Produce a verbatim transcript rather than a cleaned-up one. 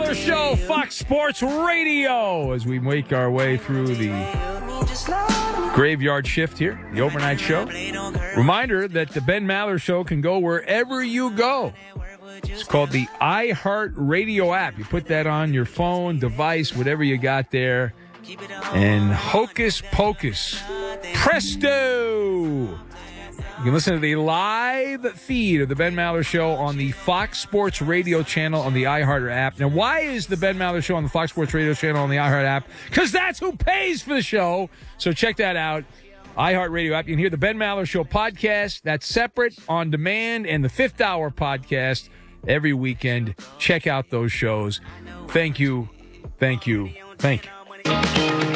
Maller Show, Fox Sports Radio, as we make our way through the graveyard shift here, the overnight show. Reminder that the Ben Maller Show can go wherever you go. It's called the iHeart Radio app. You put that on your phone, device, whatever you got there, and hocus pocus, presto! You can listen to the live feed of the Ben Maller Show on the Fox Sports Radio channel on the iHeart app. Now, why is the Ben Maller Show on the Fox Sports Radio channel on the iHeart app? Because that's who pays for the show. So check that out. iHeart Radio app. You can hear the Ben Maller Show podcast. That's separate, on demand, and the Fifth Hour podcast every weekend. Check out those shows. Thank you. Thank you. Thank you.